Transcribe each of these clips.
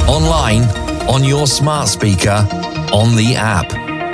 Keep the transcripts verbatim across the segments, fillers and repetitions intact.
online, on your smart speaker, on the app.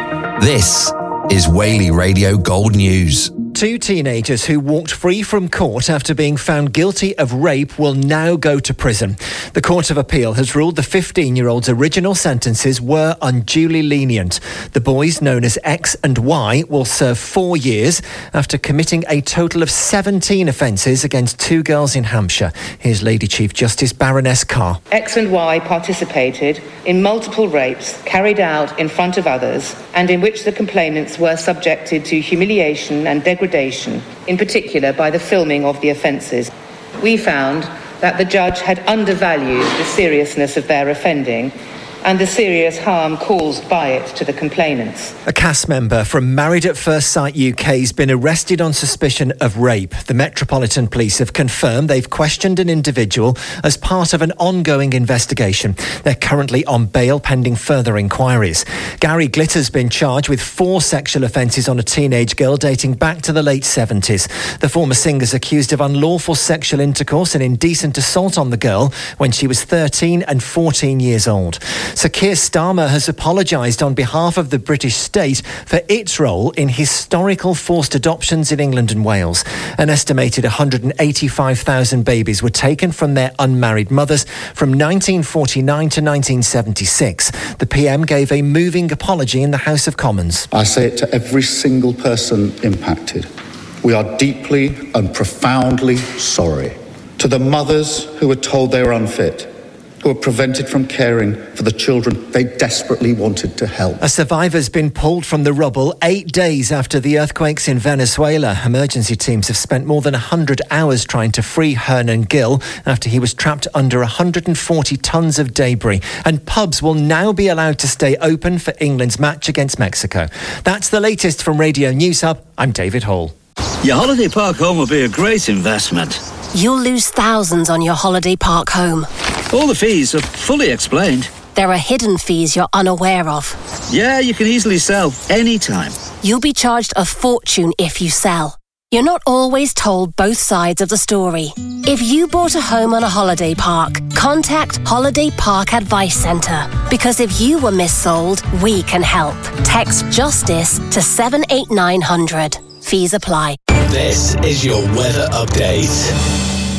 This is Whaley Radio Gold News. Two teenagers who walked free from court after being found guilty of rape will now go to prison. The Court of Appeal has ruled the fifteen-year-olds' original sentences were unduly lenient. The boys, known as X and Y, will serve four years after committing a total of seventeen offences against two girls in Hampshire. Here's Lady Chief Justice Baroness Carr. X and Y participated in multiple rapes carried out in front of others and in which the complainants were subjected to humiliation and degradation, in particular by the filming of the offences. We found that the judge had undervalued the seriousness of their offending and the serious harm caused by it to the complainants. A cast member from Married at First Sight U K has been arrested on suspicion of rape. The Metropolitan Police have confirmed they've questioned an individual as part of an ongoing investigation. They're currently on bail pending further inquiries. Gary Glitter's been charged with four sexual offences on a teenage girl dating back to the late seventies. The former singer's accused of unlawful sexual intercourse and indecent assault on the girl when she was thirteen and fourteen years old. Sir Keir Starmer has apologised on behalf of the British state for its role in historical forced adoptions in England and Wales. An estimated one hundred eighty-five thousand babies were taken from their unmarried mothers from nineteen forty-nine to nineteen seventy-six. The P M gave a moving apology in the House of Commons. I say it to every single person impacted. We are deeply and profoundly sorry. To the mothers who were told they were unfit, who were prevented from caring for the children they desperately wanted to help. A survivor's been pulled from the rubble eight days after the earthquakes in Venezuela. Emergency teams have spent more than one hundred hours trying to free Hernan Gil after he was trapped under one hundred forty tonnes of debris. And pubs will now be allowed to stay open for England's match against Mexico. That's the latest from Radio News Hub. I'm David Hall. Your holiday park home will be a great investment. You'll lose thousands on your holiday park home. All the fees are fully explained. There are hidden fees you're unaware of. Yeah, you can easily sell anytime. You'll be charged a fortune if you sell. You're not always told both sides of the story. If you bought a home on a holiday park, contact Holiday Park Advice Centre. Because if you were missold, we can help. Text JUSTICE to seven eight nine hundred. Fees apply. This is your weather update.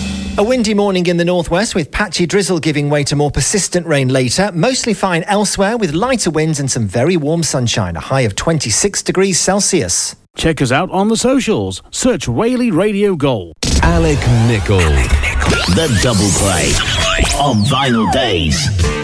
A windy morning in the northwest with patchy drizzle giving way to more persistent rain later. Mostly fine elsewhere with lighter winds and some very warm sunshine. A high of twenty-six degrees Celsius. Check us out on the socials. Search Whaley Radio Gold. Alec Nichol. The Double Play on Vinyl Days.